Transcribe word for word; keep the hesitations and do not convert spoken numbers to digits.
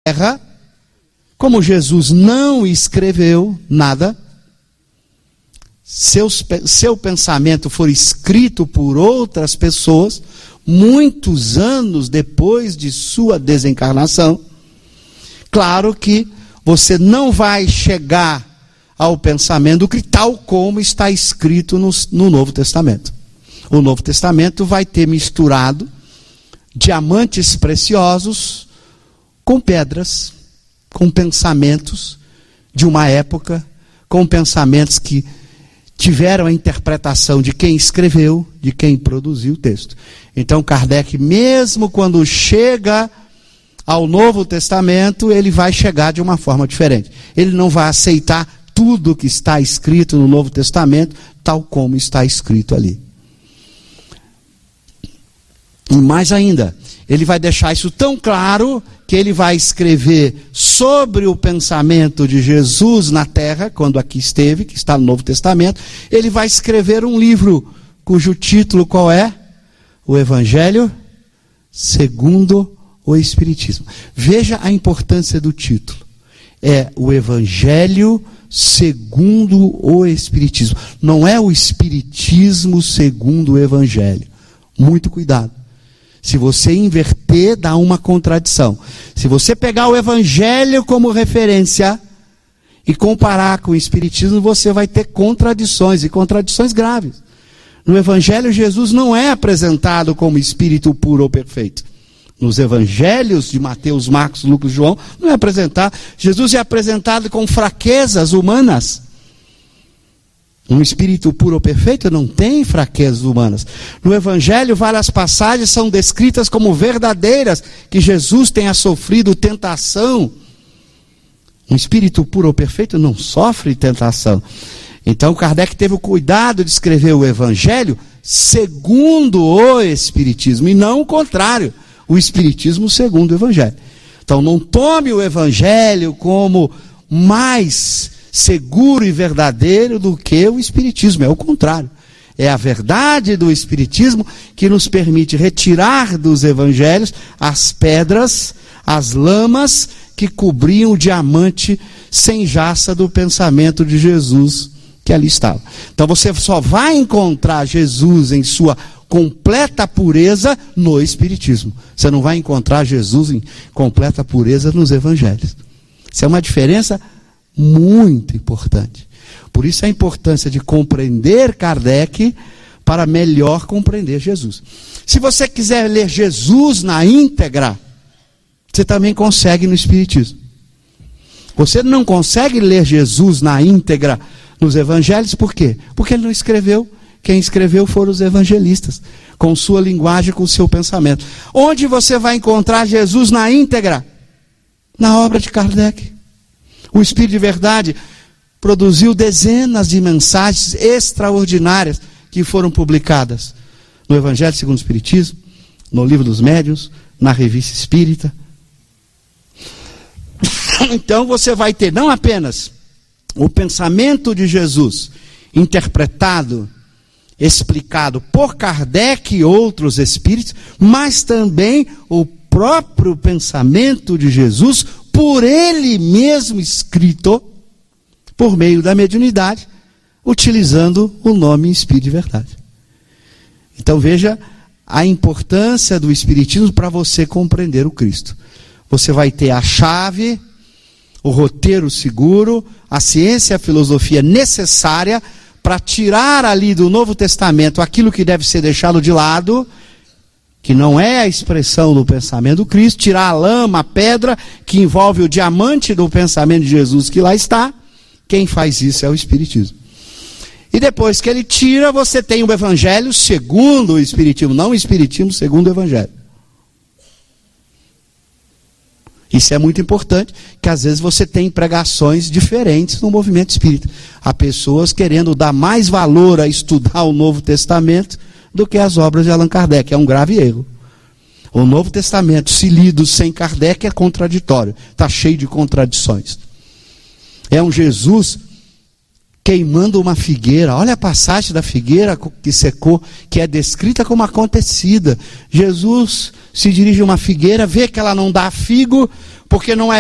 terra, como Jesus não escreveu nada, seus, seu pensamento for escrito por outras pessoas, muitos anos depois de sua desencarnação, claro que você não vai chegar ao pensamento que tal como está escrito no, no Novo Testamento. O Novo Testamento vai ter misturado diamantes preciosos com pedras, com pensamentos de uma época, com pensamentos que tiveram a interpretação de quem escreveu, de quem produziu o texto. Então Kardec, mesmo quando chega ao Novo Testamento, ele vai chegar de uma forma diferente. Ele não vai aceitar tudo que está escrito no Novo Testamento, tal como está escrito ali. E mais ainda, ele vai deixar isso tão claro que ele vai escrever sobre o pensamento de Jesus na terra, quando aqui esteve, que está no Novo Testamento. Ele vai escrever um livro cujo título qual é? O Evangelho segundo o Espiritismo. Veja a importância do título. É o Evangelho segundo o Espiritismo. Não é o Espiritismo segundo o Evangelho. Muito cuidado. Se você inverter, dá uma contradição. Se você pegar o Evangelho como referência e comparar com o Espiritismo, você vai ter contradições, e contradições graves. No Evangelho, Jesus não é apresentado como Espírito puro ou perfeito. Nos Evangelhos de Mateus, Marcos, Lucas e João, não é apresentado. Jesus é apresentado com fraquezas humanas. Um espírito puro ou perfeito não tem fraquezas humanas. No Evangelho, várias passagens são descritas como verdadeiras, que Jesus tenha sofrido tentação. Um espírito puro ou perfeito não sofre tentação. Então Kardec teve o cuidado de escrever o Evangelho segundo o Espiritismo, e não o contrário, o Espiritismo segundo o Evangelho. Então não tome o Evangelho como mais seguro e verdadeiro do que o Espiritismo, é o contrário. É a verdade do Espiritismo que nos permite retirar dos Evangelhos as pedras, as lamas que cobriam o diamante sem jaça do pensamento de Jesus que ali estava. Então você só vai encontrar Jesus em sua completa pureza no Espiritismo. Você não vai encontrar Jesus em completa pureza nos Evangelhos. Isso é uma diferença muito importante. Por isso a importância de compreender Kardec para melhor compreender Jesus. Se você quiser ler Jesus na íntegra, você também consegue no Espiritismo. Você não consegue ler Jesus na íntegra nos Evangelhos, por quê? Porque ele não escreveu. Quem escreveu foram os evangelistas, com sua linguagem, com seu pensamento. Onde você vai encontrar Jesus na íntegra? Na obra de Kardec. O Espírito de Verdade produziu dezenas de mensagens extraordinárias que foram publicadas no Evangelho segundo o Espiritismo, no Livro dos Médiuns, na Revista Espírita. Então você vai ter não apenas o pensamento de Jesus interpretado, explicado por Kardec e outros espíritos, mas também o próprio pensamento de Jesus, por ele mesmo escrito, por meio da mediunidade, utilizando o nome Espírito de Verdade. Então veja a importância do Espiritismo para você compreender o Cristo. Você vai ter a chave, o roteiro seguro, a ciência e a filosofia necessária para tirar ali do Novo Testamento aquilo que deve ser deixado de lado, que não é a expressão do pensamento do Cristo, tirar a lama, a pedra, que envolve o diamante do pensamento de Jesus que lá está. Quem faz isso é o Espiritismo. E depois que ele tira, você tem o Evangelho segundo o Espiritismo, não o Espiritismo segundo o Evangelho. Isso é muito importante, que às vezes você tem pregações diferentes no movimento espírita. Há pessoas querendo dar mais valor a estudar o Novo Testamento do que as obras de Allan Kardec. É um grave erro. O Novo Testamento, se lido sem Kardec, é contraditório. Está cheio de contradições. É um Jesus queimando uma figueira. Olha a passagem da figueira que secou, que é descrita como acontecida. Jesus se dirige a uma figueira, vê que ela não dá figo, porque não é